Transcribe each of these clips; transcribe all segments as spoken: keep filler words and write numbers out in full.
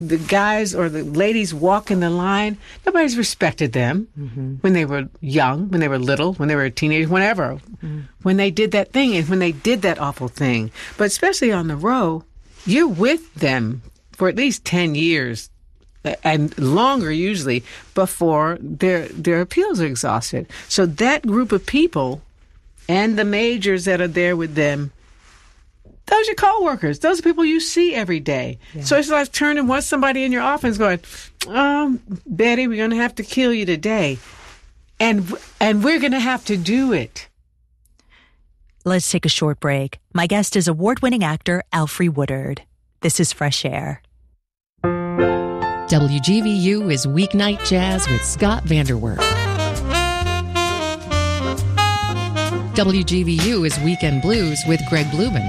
The guys or the ladies walking the line, nobody's respected them mm-hmm. when they were young, when they were little, when they were a teenager, whenever, mm-hmm. when they did that thing and when they did that awful thing. But especially on the row, you're with them for at least ten years and longer usually before their their appeals are exhausted. So that group of people and the majors that are there with them, those are co-workers. Those are people you see every day. Yeah. So it's like turning once somebody in your office going, oh, Betty, we're going to have to kill you today. And and we're going to have to do it. Let's take a short break. My guest is award-winning actor Alfre Woodard. This is Fresh Air. W G V U is Weeknight Jazz with Scott Vanderwerf. W G V U is Weekend Blues with Greg Blumen.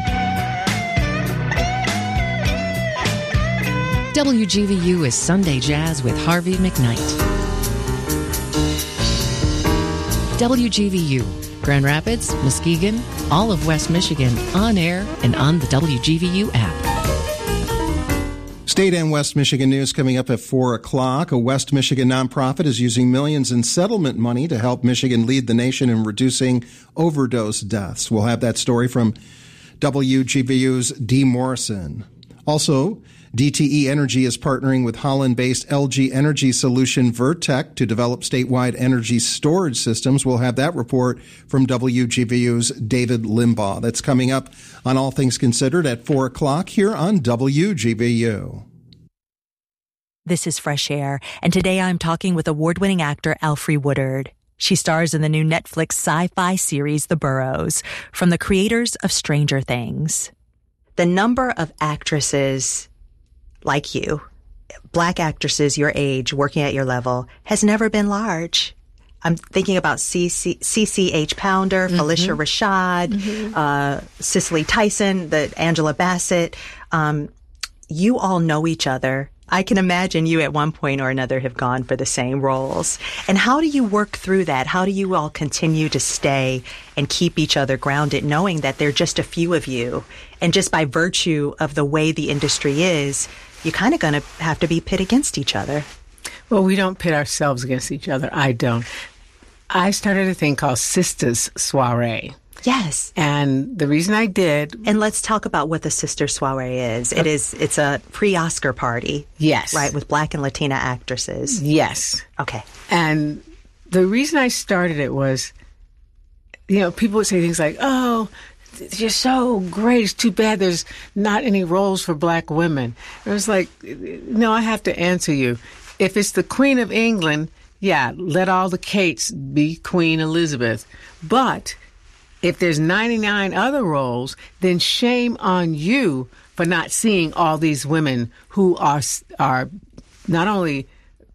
W G V U is Sunday Jazz with Harvey McKnight. W G V U, Grand Rapids, Muskegon, all of West Michigan, on air and on the W G V U app. State and West Michigan news coming up at four o'clock. A West Michigan nonprofit is using millions in settlement money to help Michigan lead the nation in reducing overdose deaths. We'll have that story from W G V U's Dee Morrison. Also, D T E Energy is partnering with Holland-based L G Energy Solution Vertec to develop statewide energy storage systems. We'll have that report from W G V U's David Limbaugh. That's coming up on All Things Considered at four o'clock here on W G V U. This is Fresh Air, and today I'm talking with award-winning actor Alfre Woodard. She stars in the new Netflix sci-fi series The Burrows, from the creators of Stranger Things. The number of actresses like you, black actresses your age, working at your level, has never been large. I'm thinking about C C H Pounder, mm-hmm. Felicia Rashad, mm-hmm. uh, Cicely Tyson, the Angela Bassett. Um, you all know each other. I can imagine you at one point or another have gone for the same roles. And how do you work through that? How do you all continue to stay and keep each other grounded, knowing that there are just a few of you? And just by virtue of the way the industry is, you're kind of going to have to be pit against each other. Well, we don't pit ourselves against each other. I don't. I started a thing called Sisters Soiree. Yes. And the reason I did... And let's talk about what the Sister Soiree is. It is, it's a pre-Oscar party. Yes. Right, with Black and Latina actresses. Yes. Okay. And the reason I started it was, you know, people would say things like, oh, you're so great. It's too bad there's not any roles for black women. It was like, no, I have to answer you. If it's the Queen of England, yeah, let all the Kates be Queen Elizabeth. But if there's ninety-nine other roles, then shame on you for not seeing all these women who are are not only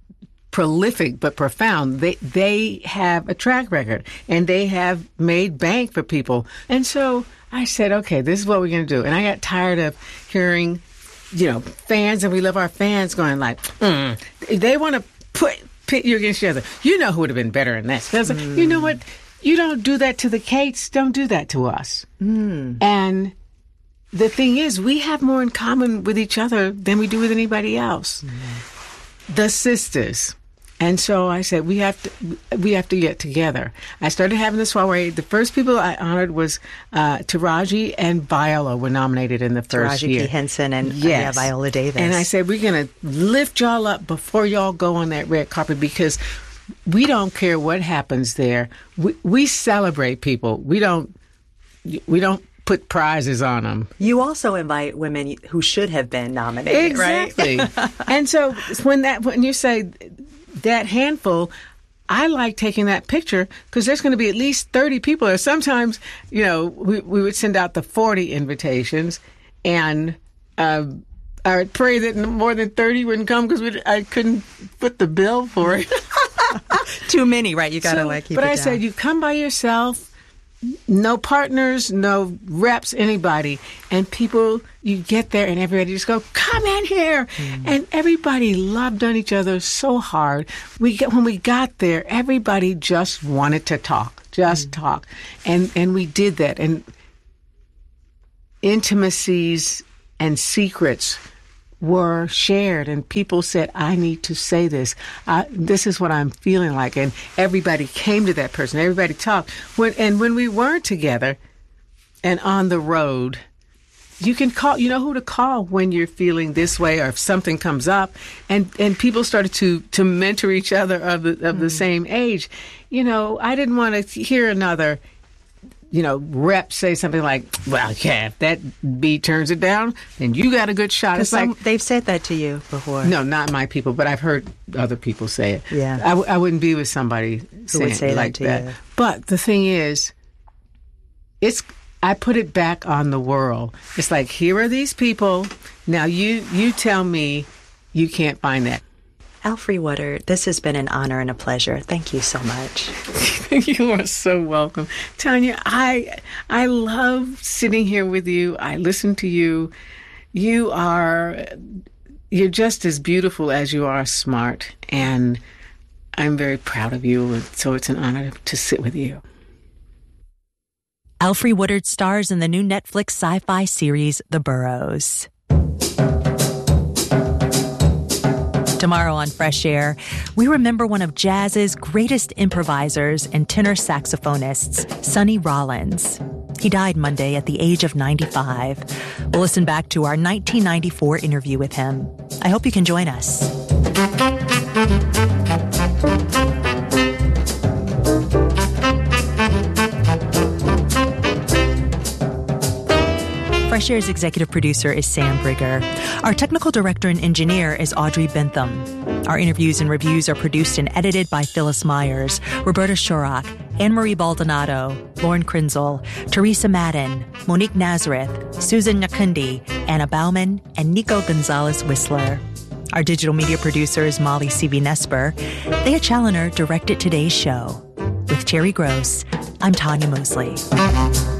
prolific but profound. They they have a track record and they have made bank for people. And so I said, okay, this is what we're going to do. And I got tired of hearing, you know, fans, and we love our fans, going like, mm, they want to put pit you against each other. You know who would have been better in this? Because mm. you know what? You don't do that to the Kates. Don't do that to us. Mm. And the thing is, we have more in common with each other than we do with anybody else. Mm. The sisters. And so I said, we have to, we have to get together. I started having this soiree. The first people I honored was uh, Taraji and Viola were nominated in the first Taraji year. Taraji P. Henson and yes. uh, yeah, Viola Davis. And I said, we're going to lift y'all up before y'all go on that red carpet, because we don't care what happens there. We, we celebrate people. We don't. We don't put prizes on them. You also invite women who should have been nominated, exactly. Right? And so when that when you say that handful, I like taking that picture because there's going to be at least thirty people. Or sometimes, you know, we we would send out the forty invitations, and Uh, I would pray that more than thirty wouldn't come because I couldn't put the bill for it. Too many, right? You got to so, like keep But it I down. said, you come by yourself, no partners, no reps, anybody. And people, you get there and everybody just go, come in here. Mm. And everybody loved on each other so hard. We get, when we got there, everybody just wanted to talk, just mm. talk. And, and we did that. And intimacies and secrets were shared, and people said, I need to say this. Uh, this is what I'm feeling like. And everybody came to that person. Everybody talked. When, and when we weren't together and on the road, you can call, you know who to call when you're feeling this way or if something comes up. And, and people started to, to mentor each other of the, of mm-hmm. the same age. You know, I didn't want to hear another you know, rep say something like, well, yeah, if that bee turns it down, then you got a good shot. It's some, like, they've said that to you before. No, not my people, but I've heard other people say it. Yeah. I, w- I wouldn't be with somebody Who saying would say like that to that. you. But the thing is, it's I put it back on the world. It's like, here are these people. Now you, you tell me you can't find that. Alfre Woodard, this has been an honor and a pleasure. Thank you so much. You are so welcome. Tanya, I I love sitting here with you. I listen to you. You are, you're just as beautiful as you are smart. And I'm very proud of you. So it's an honor to sit with you. Alfre Woodard stars in the new Netflix sci-fi series, The Burrows. Tomorrow on Fresh Air, we remember one of jazz's greatest improvisers and tenor saxophonists, Sonny Rollins. He died Monday at the age of ninety-five. We'll listen back to our nineteen ninety-four interview with him. I hope you can join us. Fresh Air's executive producer is Sam Brigger. Our technical director and engineer is Audrey Bentham. Our interviews and reviews are produced and edited by Phyllis Myers, Roberta Shurock, Anne-Marie Baldonado, Lauren Krenzel, Teresa Madden, Monique Nazareth, Susan Nyakundi, Anna Bauman, and Nico Gonzalez-Whistler. Our digital media producer is Molly C V Nesper. Thea Challoner directed today's show. With Terry Gross, I'm Tanya Mosley.